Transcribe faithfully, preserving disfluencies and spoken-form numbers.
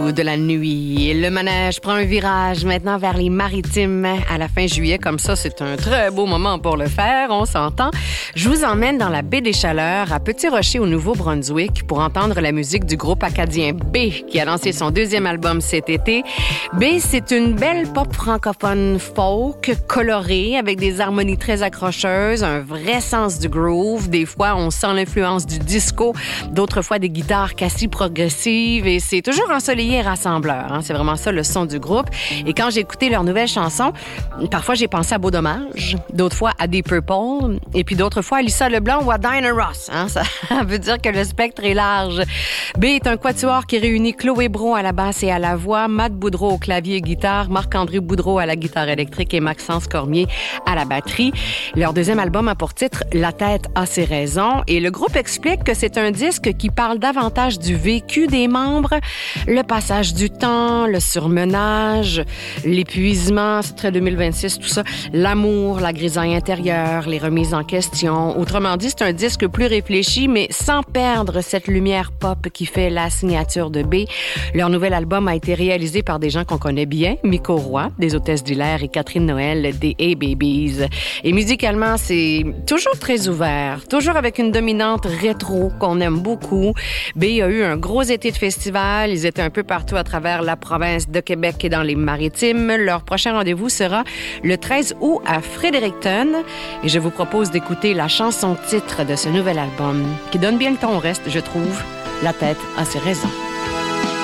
De la nuit. Le manège prend un virage maintenant vers les Maritimes à la fin juillet. Comme ça, c'est un très beau moment pour le faire, on s'entend. Je vous emmène dans la baie des Chaleurs, à Petit Rocher, au Nouveau-Brunswick, pour entendre la musique du groupe acadien B, qui a lancé son deuxième album cet été. B, c'est une belle pop francophone folk, colorée, avec des harmonies très accrocheuses, un vrai sens du groove. Des fois, on sent l'influence du disco, d'autres fois des guitares quasi progressives, et c'est toujours ensoleillé et rassembleur. Hein? C'est vraiment ça le son du groupe. Et quand j'ai écouté leurs nouvelles chansons, parfois j'ai pensé à Beau Dommage, d'autres fois à Deep Purple, et puis d'autres fois à Lisa Leblanc ou à Diana Ross. Hein? Ça veut dire que le spectre est large. B est un quatuor qui réunit Chloé Brault à la basse et à la voix, Matt Boudreau au clavier et guitare, Marc-André Boudreau à la guitare électrique et Maxence Cormier à la batterie. Leur deuxième album a pour titre La tête a ses raisons, et le groupe explique que c'est un disque qui parle davantage du vécu des membres, le passage du temps, le surmenage, l'épuisement, c'est très deux mille vingt-six, tout ça, l'amour, la grisaille intérieure, les remises en question. Autrement dit, c'est un disque plus réfléchi, mais sans perdre cette lumière pop qui fait la signature de B. Leur nouvel album a été réalisé par des gens qu'on connaît bien, Miko Roy, des Hôtesses d'Hilaire, et Catherine Noël, des A-Babies. Et musicalement, c'est toujours très ouvert, toujours avec une dominante rétro qu'on aime beaucoup. B a eu un gros été de festival, ils étaient un peu partout à travers la province de Québec et dans les Maritimes. Leur prochain rendez-vous sera le treize août à Fredericton, et je vous propose d'écouter la chanson titre de ce nouvel album qui donne bien le ton au reste, je trouve. La tête a ses raisons.